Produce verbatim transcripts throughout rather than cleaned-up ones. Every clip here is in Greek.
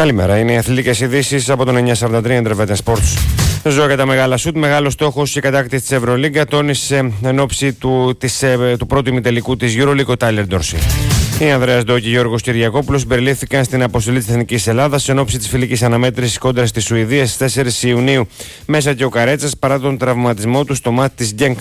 Καλημέρα, είναι οι αθλητικές ειδήσεις από τον εννιακόσια σαράντα τρία Intervetten Sports. Ζω για τα μεγάλα σουτ. Μεγάλο στόχος και κατάκτηση της Ευρωλίγκα, τόνισε εν ώψη του, της, του πρώτου ημιτελικού της EuroLeague ο Τάιλερ Ντόρση. Οι Ανδρέας Ντό και Γιώργος Κυριακόπουλος συμπεριλήφθηκαν στην αποστολή της Εθνικής Ελλάδας εν ώψη της φιλικής αναμέτρησης κόντρα στη Σουηδία στις τέσσερις Ιουνίου. Μέσα και ο Καρέτσας παρά τον τραυματισμό του στο μάτι της Γκένκ.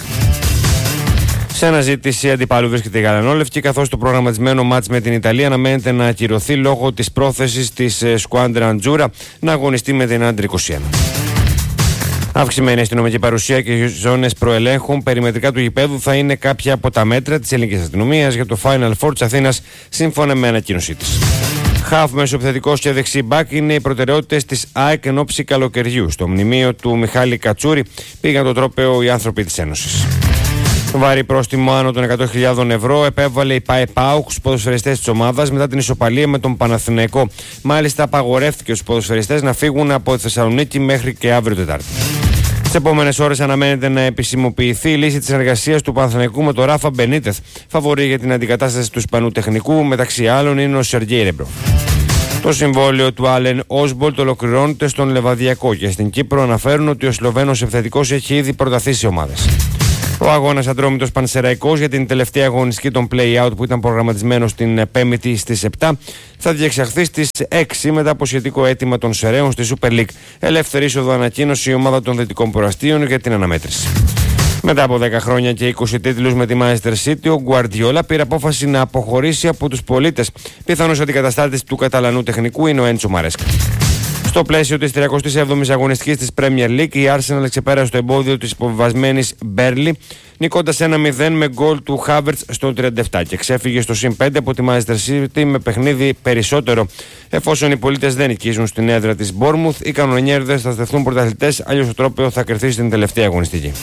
Σε αναζήτηση αντιπάλου βρίσκεται η Γαλανόλευκη, καθώς το προγραμματισμένο μάτς με την Ιταλία αναμένεται να ακυρωθεί λόγω της πρόθεσης της Σκουάντρα Αντζούρα να αγωνιστεί με την Άντρ είκοσι ένα. Αυξημένη αστυνομική παρουσία και ζώνες προελέγχων περιμετρικά του γηπέδου θα είναι κάποια από τα μέτρα της ελληνικής αστυνομίας για το Final Four της Αθήνας, σύμφωνα με ανακοίνωσή της. Χαφ, μεσοεπιθετικός και δεξί μπακ είναι οι προτεραιότητες της ΑΕΚ εν ώψη καλοκαιριού. Στο μνημείο του Μιχάλη Κατσούρη πήγαν το τρόπαιο οι άνθρωποι της Ένωσης. Βάρη πρόστιμο άνω των εκατό χιλιάδων ευρώ επέβαλε η ΠΑΕΠΑΟΚ στους ποδοσφαιριστές της ομάδας μετά την ισοπαλία με τον Παναθηναϊκό. Μάλιστα, απαγορεύτηκε στους ποδοσφαιριστές να φύγουν από τη Θεσσαλονίκη μέχρι και αύριο Τετάρτη. Στις επόμενες ώρες αναμένεται να επισημοποιηθεί η λύση της συνεργασίας του Παναθηναϊκού με τον Ράφα Μπενίτεθ. Φαβορί για την αντικατάσταση του Ισπανού τεχνικού, μεταξύ άλλων, είναι ο Σεργέι Ρέμπρο. Το συμβόλαιο του Άλεν Όσμπολτ ολοκληρώνεται στον Λεβαδιακό και στην Κύπρο αναφέρουν ότι ο Σλοβαίνος επιθετικός έχει ήδη προταθεί σε ομάδες. Ο αγώνας Ατρόμητος Πανσεραϊκός για την τελευταία αγωνιστική των play-out που ήταν προγραμματισμένο στην Πέμπτη στις επτά θα διεξαχθεί στις έξι μετά από σχετικό αίτημα των Σεραίων στη Super League. Ελεύθερη είσοδο ανακοίνωσε η ομάδα των Δυτικών Προαστίων για την αναμέτρηση. Μετά από δέκα χρόνια και είκοσι τίτλους με τη Manchester City, ο Γκουαρντιόλα πήρε απόφαση να αποχωρήσει από τους πολίτες. Πιθανός αντικαταστάτης του Καταλανού τεχνικού είναι ο Έντσο Μαρέσκα. Στο πλαίσιο της τριακοστής έβδομης αγωνιστικής της Premier League, η Arsenal ξεπέρασε το εμπόδιο της υποβιβασμένης Μπέρλι, νικώντας ένα μηδέν με γκολ του Χάβερτς στο τριάντα επτά και ξέφυγε στο συν πέντε από τη Manchester City με παιχνίδι περισσότερο. Εφόσον οι πολίτες δεν νικίζουν στην έδρα της Bournemouth, οι κανονιέρδες θα στεφθούν πρωταθλητές, αλλιώς το τρόπαιο θα κερδίσει στην τελευταία αγωνιστική.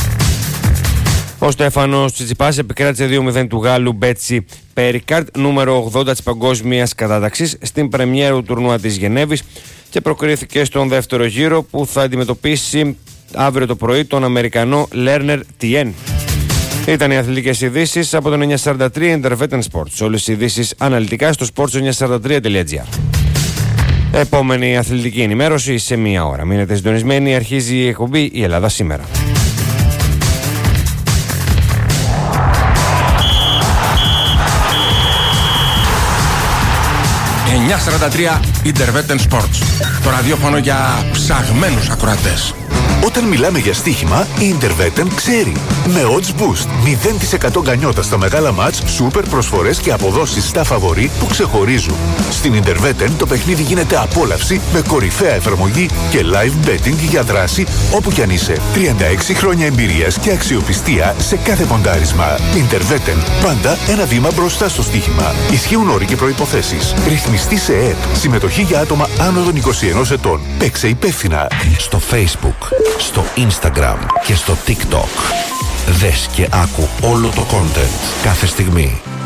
Ο Στέφανος Τσιτσιπάς επικράτησε δύο μηδέν του Γάλλου Μπέτσι Πέρικαρτ, νούμερο ογδόντα της παγκόσμιας κατάταξης, στην πρεμιέρα τουρνουά της Γενέβης και προκρίθηκε στον δεύτερο γύρο που θα αντιμετωπίσει αύριο το πρωί τον Αμερικανό Λέρνερ Τιέν. Ήταν οι αθλητικές ειδήσεις από τον εννιακόσια σαράντα τρία Intervetten Sports. Όλες οι ειδήσεις αναλυτικά στο sports εννιακόσια σαράντα τρία τελεία τζι άρ. Επόμενη αθλητική ενημέρωση σε μία ώρα. Μείνετε συντονισμένοι, αρχίζει η εκπομπή «Η Ελλάδα σήμερα». εννιακόσια σαράντα τρία Intervetten Sports. Το ραδιόφωνο για ψαγμένους ακροατές. Όταν μιλάμε για στοίχημα, η Intervetten ξέρει. Με odds boost, μηδέν τοις εκατό γκανιότα στα μεγάλα μάτς, σούπερ προσφορές και αποδόσεις στα φαβορί που ξεχωρίζουν. Στην Intervetten το παιχνίδι γίνεται απόλαυση με κορυφαία εφαρμογή και live betting για δράση όπου κι αν είσαι. τριάντα έξι χρόνια εμπειρίας και αξιοπιστία σε κάθε ποντάρισμα. Intervetten, πάντα ένα βήμα μπροστά στο στοίχημα. Ισχύουν όροι και προϋποθέσεις. Ρυθμιστή σε ΕΕΠ. Συμμετοχή για άτομα άνω των είκοσι ενός ετών. Παίξε υπεύθυνα. Στο Facebook, στο Instagram και στο TikTok. Δες και άκου όλο το content κάθε στιγμή.